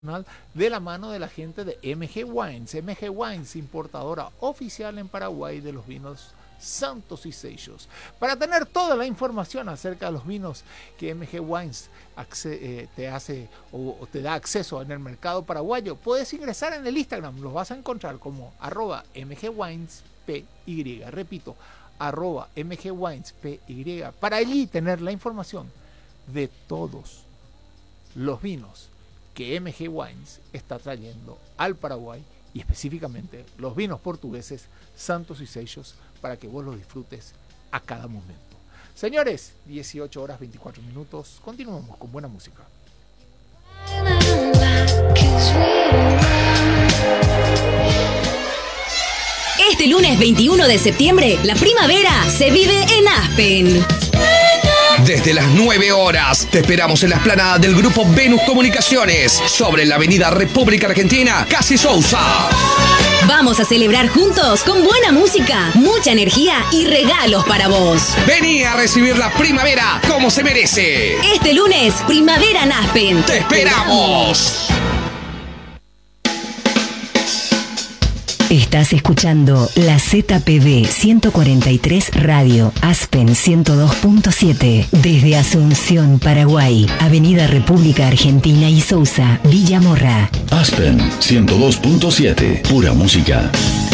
de la mano de la gente de MG Wines. MG Wines, importadora oficial en Paraguay de los vinos Santos y Sellos. Para tener toda la información acerca de los vinos que MG Wines te hace o te da acceso en el mercado paraguayo, puedes ingresar en el Instagram, los vas a encontrar como @mgwinespy. Repito, @mgwinespy, para allí tener la información de todos los vinos que MG Wines está trayendo al Paraguay, y específicamente los vinos portugueses Santos y Sellos, para que vos los disfrutes a cada momento. Señores, 18 horas 24 minutos, continuamos con buena música. Este lunes 21 de septiembre, la primavera se vive en Aspen. Desde las 9 horas, te esperamos en la explanada del Grupo Venus Comunicaciones, sobre la avenida República Argentina, Casi Sousa. Vamos a celebrar juntos con buena música, mucha energía y regalos para vos. Vení a recibir la primavera como se merece. Este lunes, primavera en Aspen. ¡Te esperamos! Estás escuchando la ZPB 143 Radio, Aspen 102.7, desde Asunción, Paraguay, Avenida República Argentina y Sousa, Villa Morra. Aspen 102.7, pura música.